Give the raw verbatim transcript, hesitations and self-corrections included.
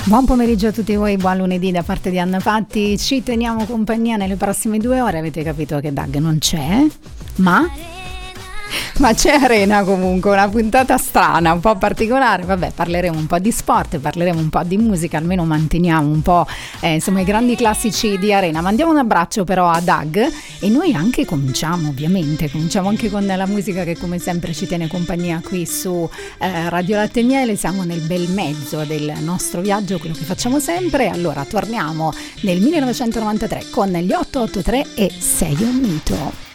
Buon pomeriggio a tutti voi, buon lunedì da parte di Anna Fatti. Ci teniamo compagnia nelle prossime due ore. Avete capito che Doug non c'è, ma... ma c'è Arena comunque, una puntata strana, un po' particolare. Vabbè, parleremo un po' di sport, parleremo un po' di musica, almeno manteniamo un po' eh, insomma i grandi classici di Arena. Mandiamo un abbraccio però a Doug e noi anche cominciamo, ovviamente, cominciamo anche con la musica che come sempre ci tiene compagnia qui su eh, Radio Latte e Miele. Siamo nel bel mezzo del nostro viaggio, quello che facciamo sempre. Allora torniamo nel millenovecentonovantatré con gli otto otto tre e Sei un mito.